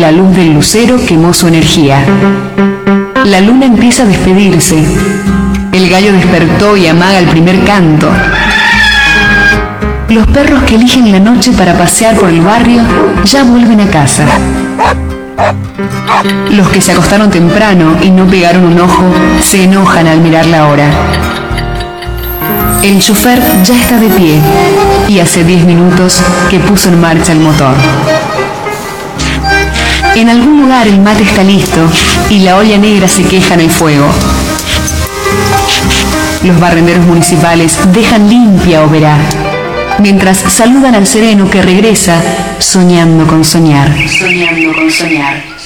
la luz del lucero quemó su energía. La luna empieza a despedirse. El gallo despertó y amaga el primer canto. Los perros que eligen la noche para pasear por el barrio ya vuelven a casa. Los que se acostaron temprano y no pegaron un ojo se enojan al mirar la hora. El chofer ya está de pie y hace 10 minutos que puso en marcha el motor. En algún lugar el mate está listo y la olla negra se queja en el fuego. Los barrenderos municipales dejan limpia Oberá, mientras saludan al sereno que regresa soñando con soñar. Soñando con soñar.